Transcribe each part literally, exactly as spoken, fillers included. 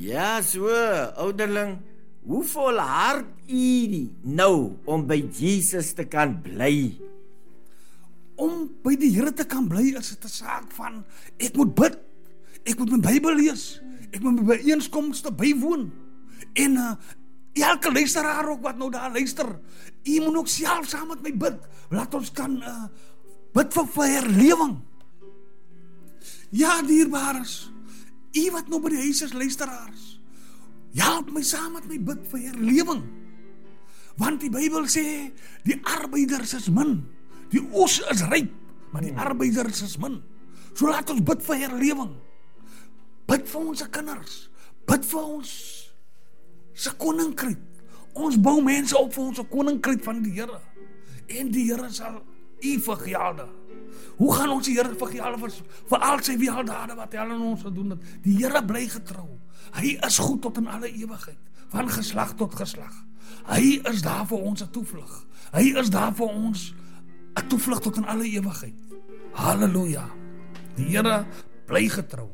Ja, so, ouderling, hoe volhard u nou om by Jesus te kan bly? Om by die Here te kan bly is dit 'n saak van, ek moet bid, ek moet my Bybel lees, ek moet my byeenkomste bywoon, en uh, elke luisteraar ook wat nou daar luister, u moet ook self saam met my bid, laat ons kan uh, bid vir, vir herlewing. Ja, dierbares, u wat nou by die huis is, luisteraars, help my saam met my bid vir herlewing, want die Bybel sê, die arbeiders is min, die oes is ryp, maar die arbeiders is min. So laat ons bid vir herlewing. Bid vir ons kinders. Bid vir ons se koninkryk. Ons bou mense op vir ons koninkryk van die Here. En die Here sal u vergelde. Hoe gaan ons die Here vergelde vir, vir al sy weldade wat hy aan ons gedoen het? Die Here bly getrou. Hy is goed tot in alle ewigheid. Van geslag tot geslag. Hy is daar vir ons 'n toevlug. Hy is daar vir ons 'n toevlug tot in alle ewigheid. Halleluja. Die Here bly getrou.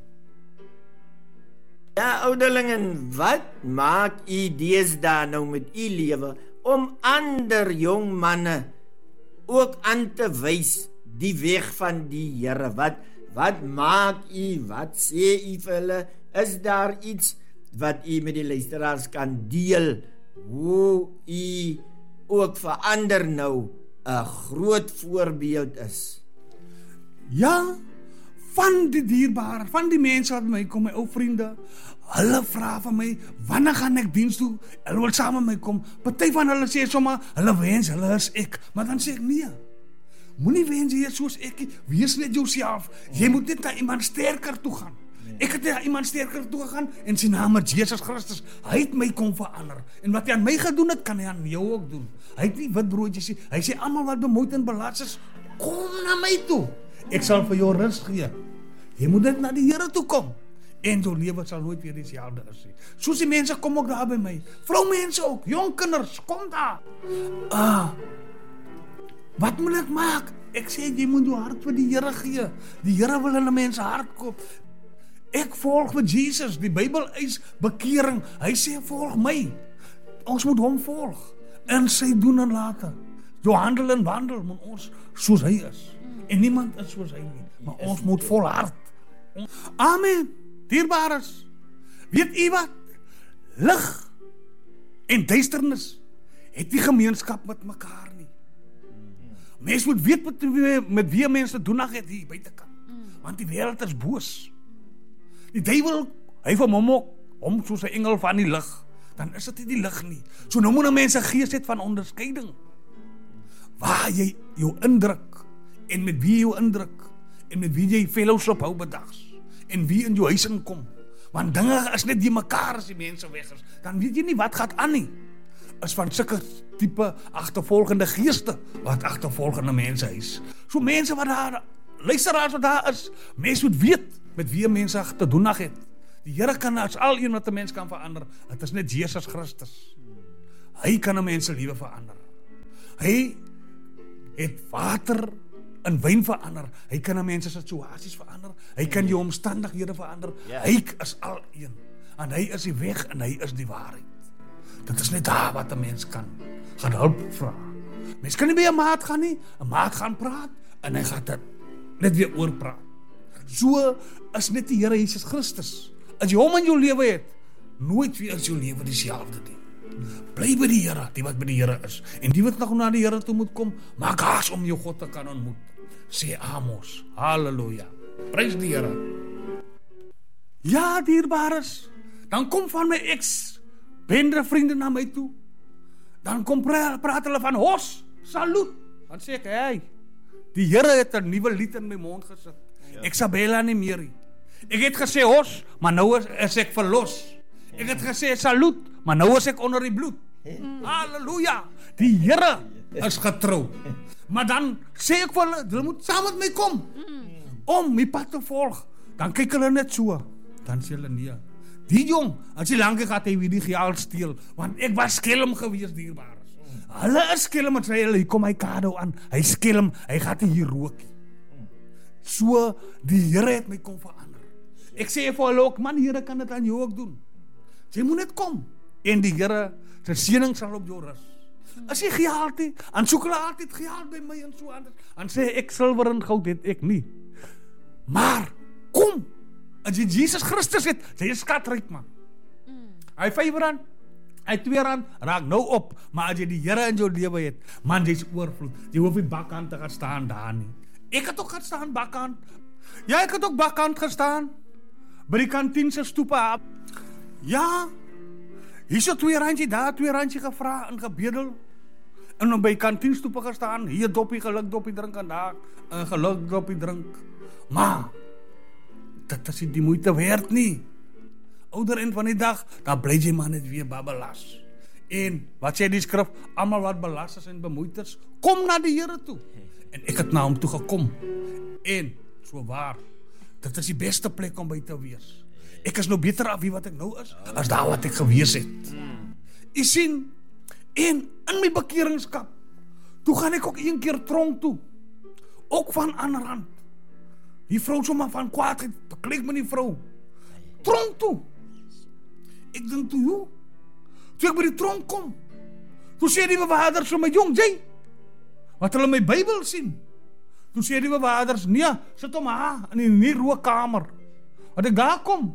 Ja, ouderlingen, wat maak u deesdae nou met u lewe om ander jong manne ook aan te wys die weg van die Here? Wat, wat maak u, wat sê u vir hulle? Is daar iets wat u met die luisteraars kan deel, hoe u ook vir ander nou 'n groot voorbeeld is? Ja, van die dierbare, van die mense wat my kom, my ou vriende, hulle vra van my, wanneer gaan ek diens toe? Hulle wil saam met my kom. Party van hulle sê sommer, hulle wens, hulle is ek. Maar dan sê ek, nee, moenie wens jy soos ek, wees net jouself. Jy moet net na iemand sterker toe gaan. Ek het na iemand sterker toe gegaan, en sy naam is Jesus Christus. Hy het my kom verander. En wat hy aan my gedoen het, kan hy aan jou ook doen. Hy het nie wit broodjies sê, hy sê, almal wat bemoeid en belas is, kom na my toe. Ek sal vir jou rus gee. Jy moet net na die Here toe kom. En jou lewe sal nooit weer dieselfde is nie. Soos die mense kom ook daar by my. Vroumense ook, jong kinders, kom daar. Ah, wat moet ek maak? Ek sê, jy moet jou hart vir die Here gee. Die Here wil in 'n mens hart koop. Ek volg vir Jesus. Die Bybel eis bekering. Hy sê, volg my. Ons moet hom volg. En sy doen en late. Jou handel en wandel moet ons soos hy is. En niemand is soos hy nie. Maar ons moet volhard. Amen. Dierbares. Weet u wat? Lig en duisternis het nie gemeenskap met mekaar nie. Mens moet weet met wie, met wie mense doen het hier buitekant. Want die wêreld is boos. Die duiwel, hy vermom ook hom soos 'n engel van die lig. Dan is dit nie die lig nie. So nou moet 'n mens 'n gees het van onderskeiding. Waar jy jou indruk en met wie jy jou indruk en met wie jy fellowship hou bedags en wie in jou huis inkom. Want dinge is net die mekaar as die mense weg is. Dan weet jy nie wat gaat aan nie. Is van sulke tipe agtervolgende geeste wat agtervolgende mense is. So mense wat daar, luisteraars wat daar is, mense moet weet met wie mense te doen het. Die Here kan as al een wat 'n mens kan verander. Het is net Jesus Christus. Hy kan 'n mens se lewe verander. Hy het water in wyn verander. Hy kan 'n mens se situasies verander. Hy kan jou omstandighede verander. Yeah. Hy is al een. En hy is die weg en hy is die waarheid. Dit is net daar wat 'n mens kan gaan hulp vra. Mens kan nie by 'n maat gaan nie. 'n Maat gaan praat en hy gaan dit net weer oorpraat. So is net die Here Jesus Christus. As jy hom in jou lewe het, nooit weer is jou lewe dieselfde nie. Bly by die Here, die wat by die Here is. En die wat nog na die Here toe moet kom, maak haas om jou God te kan ontmoet. Sê Amos, halleluja. Prys die Here. Ja, dierbares, dan kom van my ex bende vriende na my toe. Dan kom pra praat hulle van hos, salut. Dan sê ek, hey, die Here het 'n nuwe lied in my mond gesit. Ja. Ek Sabela nie meer nie. Ek het gesê hos, maar nou is, is ek verlos. Ek het gesê salut, maar nou is ek onder die bloed. Halleluja. Die Here is getrou. Maar dan sê ek vir hulle, hulle moet saam met my kom. Om my pad te volg. Dan kyk hulle net so. Dan sê hulle nee. Die jong, as hy lank gaat hy weer die geld steel. Want ek was skelm gewees, dierbares. Hulle is skelm, en sê hulle, hier kom hy kado aan. Hy skelm, hy gaat hier rookie. So, die Here het my kom verander. Ek sê vir hulle ook, man, die Here kan dit aan jou ook doen. Jy moet net kom. En die Here se seëning sal op jou rus. As jy geld het, dan soek hulle altyd geld by my en so anders. Dan sê ek silwer en goud het ek nie. Maar kom. As jy Jesus Christus het, jy is skatryk man. Mm. Hy vyf rand, hy twee rand, raak nou op. Maar as jy die Here in jou lewe het, man, jy is oorvloed. Jy hoef nie bakkant te gaan staan daar nie. Ek het ook gaan staan bakkant. Ja, ek het ook bakkant gestaan. By die kantien se stoepe. Ja. Hier so twee randjie daar, twee randjie gevra en gebedel. En dan by die kantien stoepe gestaan. Hier doppie, geluk doppie drink en daar. En geluk doppie drink. Maar dit is nie die moeite werd nie. Ouder eind van die dag, dan bly jy maar net weer babelas. En wat sê die skrif? Almal wat belas is en bemoeid is, kom na die Here toe. En ek het na hom toe gekom. En so waar, dit is die beste plek om by te wees. Ek is nou beter af wie wat ek nou is, as daar wat ek gewees het. Jy sien, en in my bekeringskap, toe gaan ek ook een keer tronk toe. Ook van ander hand. Die vrou sommer van kwaadheid, beklik met die vrou. Tronk toe. Ek dink toe, joh. Toe ek by die tronk kom, toe sê die bewaarders vir my, jong, jy, wat hulle my Bybel sien. Toe sê die bewaarders, nee, sit hom aan in die nie rookkamer. Wat ek daar kom.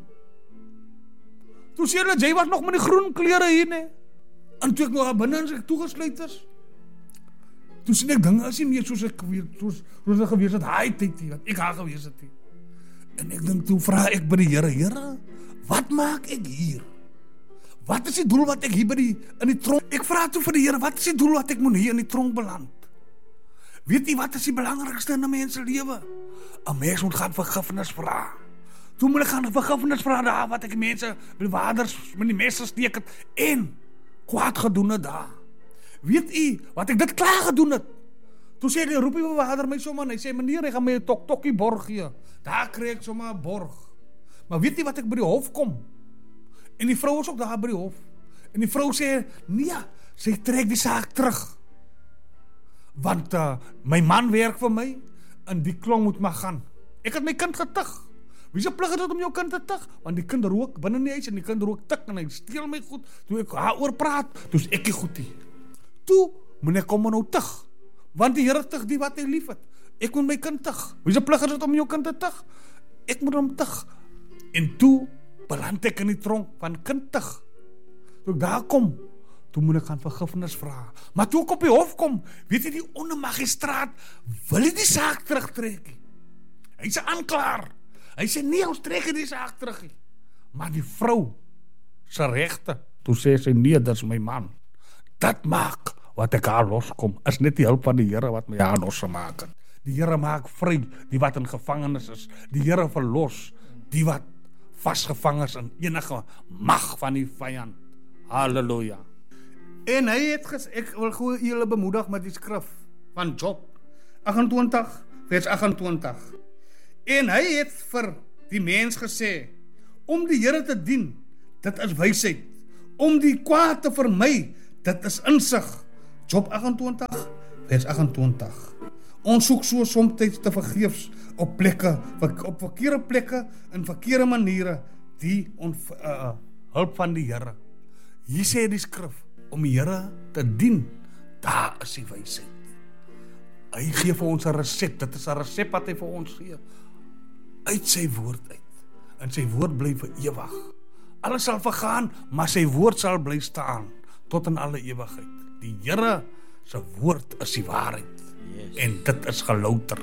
Toe sê hulle, jy was nog met die groen klere hier, nee. En toe ek nog binnen as ek toegesluit is, toe sien ek dinge as nie meer soos ek gewees, soos, soos ek gewees het, hy tyd nie, wat ek haar gewees het nie. En ek dink, toe vraag ek by die Here, Here, wat maak ek hier? Wat is die doel wat ek hier by die, in die tronk, ek vraag toe vir die Here, wat is die doel wat ek moet hier in die tronk beland? Weet jy wat is die belangrikste in 'n mens se lewe? 'n Mens moet gaan vergifnis vra. Toe moet ek gaan vergifnis vra daar, wat ek mense, bewaarders, met die messe steek het, en kwaad gedoen het daar. Weet jy, wat ek dit klaar gedoen het? Toe sê die roep die bewaarder my sommer, hy sê, meneer, hy gaan my 'n tok-tokkie borg gee. Daar kry ek sommer 'n borg. Maar weet jy wat ek by die hof kom? En die vrou is ook daar by die hof. En die vrou sê, nee, sy trek die saak terug. Want uh, my man werk vir my, en die klong moet maar gaan. Ek het my kind getig. Wie se plig is dit om jou kind te tig? Want die kind rook binne in die huis, en die kind rook tik, en hy steel my goed. Toe ek haar oor praat, toe is ek nie goed nie. Toe moet ek kom maar nou tig. Want die Here tig die wat hy lief het. Ek moet my kind tig. Wie se plig is dit om jou kind te tig? Ek moet hom tig. En toe beland ek in die tronk van kind tig. Toe ek daar kom, toe moet ek gaan vergifnis vra. Maar toe ek op die hof kom, weet jy, die ondermagistraat wil hy die saak terugtrek. Hy is 'n aanklaer. Hy sê, nee, ons trek die saak terug. Maar die vrou se regte, toe sê sy, nee, dis my man. Dat maak wat ek haar loskom, is net die hulp van die Here wat my haar losgemaak het. Die Here maak vry die wat in gevangenis is. Die Here verlos die wat vasgevang is in enige mag van die vyand. Halleluja. En hy het ges, ek wil gewoon julle bemoedig met die skrif van Job agt-en-twintig vers agt-en-twintig. En hy het vir die mens gesê, om die Here te dien, dit is wysheid. Om die kwaad te vermy, dit is insig. Job agt-en-twintig vers agt-en-twintig. Ons soek so soms te vergeefs op plekke, op verkeerde plekke en verkeerde maniere die on, uh, hulp van die Here. Hier sê die skrif, om die Here te dien, daar is die wysheid. Hy gee vir ons 'n resep, dit is 'n resep wat hy vir ons gee, uit sy woord uit. En sy woord bly vir ewig. Alles sal vergaan, maar sy woord sal bly staan, tot in alle ewigheid. Die Here se woord is die waarheid. Yes. En dit is gelouter.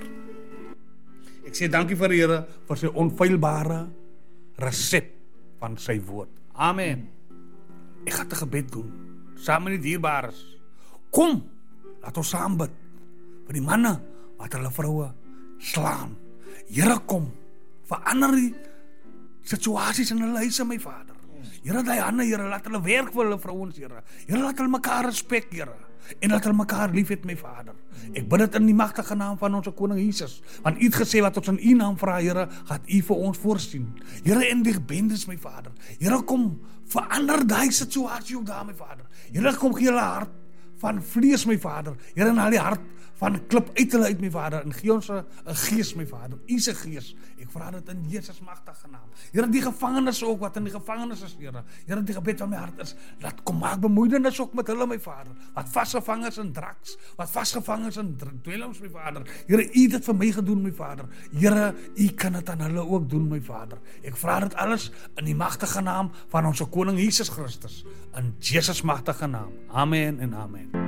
Ek sê dankie vir die Here vir sy onfeilbare resep van sy woord. Amen. Ek gaan 'n gebed doen, saam met die dierbares. Kom, laat ons saam bid vir die manne wat hulle vroue slaan. Here, kom, verander die situasies in hulle huise, my Vader. Here, daai hande, Here, laat hulle werk vir hulle vrouens, Here. Here, laat hulle mekaar respek, Here. En laat hulle mekaar lief het, my Vader. Ek bid dit in die magtige naam van ons koning Jesus. Want U het gesê wat ons in U naam vra, Here, gaan U vir ons voorsien. Here, in die bendes, my Vader. Here, kom, verander daai situasie ook daar, my Vader. Here, kom gee hulle hart van vlees, my Vader. Here, en al die hart van 'n klip uit hulle uit, my Vader, en gee ons 'n gees, my Vader, U se gees. Ek vra dit in Jesus magtige naam. Here, die gevangenes ook, wat in die gevangenes is, Here. Here, die gebed van my hart is, laat kom maak bemoeienis ook met hulle, my Vader, wat vasgevang is in drugs, wat vasgevang is in dwelms, my Vader. Here, U het dit vir my gedoen, my Vader. Here, U kan dit aan hulle ook doen, my Vader. Ek vra dit alles in die magtige naam van ons koning Jesus Christus, in Jesus magtige naam. Amen en amen.